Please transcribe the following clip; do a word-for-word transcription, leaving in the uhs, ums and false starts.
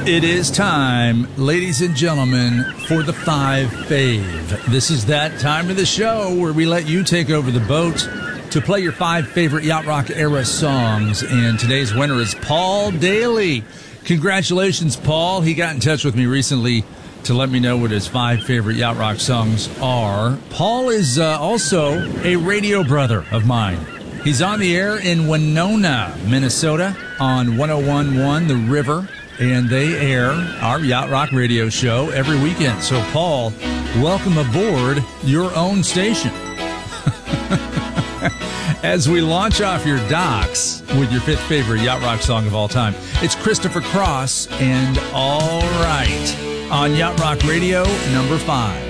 It is time, ladies and gentlemen, for the Five Fave. This is that time of the show where we let you take over the boat to play your five favorite Yacht Rock era songs. And today's winner is Paul Daly. Congratulations, Paul. He got in touch with me recently to let me know what his five favorite Yacht Rock songs are. Paul is uh, also a radio brother of mine. He's on the air in Winona, Minnesota on one oh one point one The River. And they air our Yacht Rock radio show every weekend. So, Paul, welcome aboard your own station. As we launch off your docks with your fifth favorite Yacht Rock song of all time, it's Christopher Cross and All Right on Yacht Rock Radio number five.